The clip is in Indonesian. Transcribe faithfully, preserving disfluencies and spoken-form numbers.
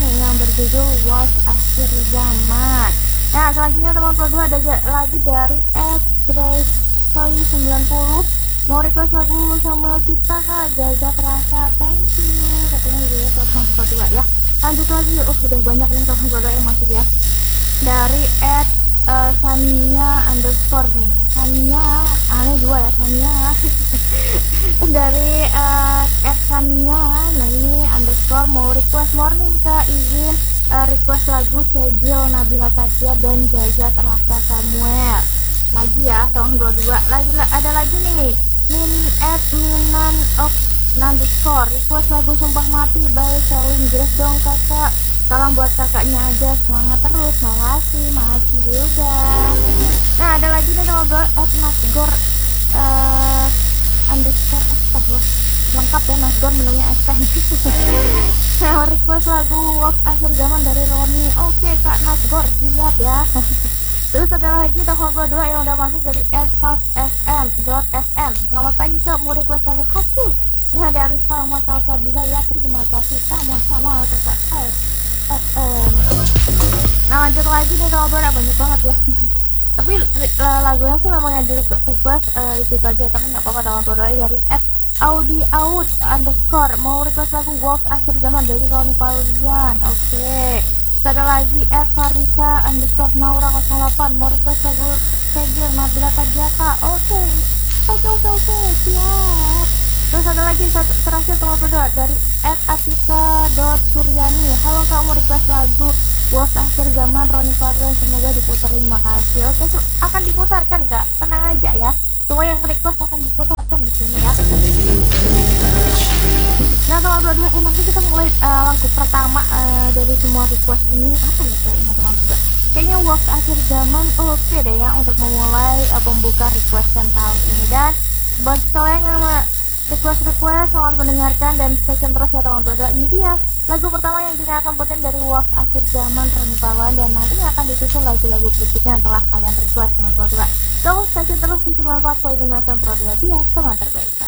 yang berjudul Was Akhir Zaman. Nah selanjutnya teman berdua ada lagi dari Ed Grace Soy sembilan puluh, mau request lagu sama kita kak, jaga terasa, thank you katanya gitu ya teman berdua ya. Lanjut lagi, oh udah banyak nih teman berdua yang masuk ya, dari Ed uh, Sania underscore nih, Sania aneh dua ya Sania dari uh, Ed Sania, nah ini underscore mau request morning kak, izin uh, request lagu Cegil Nabila Tasya dan Jaga Terasa Samuel lagi ya teman dua-dua. Lagi ada lagi nih min at minan of underscore request lagu Sumpah Mati by Selin Grace dong kakak, salam buat kakaknya aja, semangat terus, makasih makasih juga. Nah ada lagi nih teman dua at nasgor uh, underscore astagfirullah lengkap ya nasgor menunya S T nah request lagu Wolf Akhir Zaman dari Roni. Oke kak nasgor siap ya. Terus ada lagi telepon dua yang udah masuk dari sm.sm. Selamat pagi kak, mau request lagu hasil ya dari Salma Salsabila ya, terima kasih sama-sama kakak S M. Nah lanjut lagi nih teman-teman, banyak banget ya tapi lagunya sih memang yang di request uh, itu aja, tapi nggak apa-apa teman-teman. Dari at Audi Out underscore mau request lagu Wolf Akhir Zaman dari Roni Paulian. Oke okay. Ada lagi at Farisa underscore Naura nol delapan mau request lagu Segel Nabila Tajaka. Oke oke oke oke siap. Terus ada lagi satu terakhir teman berdua dari at atika dot suryani, halo kak mau request lagu Wolf Akhir Zaman Roni Paulian, semoga diputerin, makasih. Oke so, akan diputarkan kak, tenang aja ya, semua yang request akan diputarkan di sini ya. Nah teman berdua, eh nanti kita mulai uh, lagu pertama uh, dari semua request ini apa ya kayaknya teman berdua, kayaknya Wolf Akhir Zaman oke okay deh ya untuk memulai uh, pembuka requestan tahun ini. Dan bagi kalian yang request-request selamat mendengarkan dan stay tune terus ya teman berdua. Ini dia lagu pertama yang kita akan putin dari Wolf Akhir Zaman Roni Paulian, dan nantinya akan disusul lagu-lagu berikutnya yang telah kalian request teman berdua. So stay tune terus di sembilan puluh empat koma lima Pro dua Bias teman terbaik.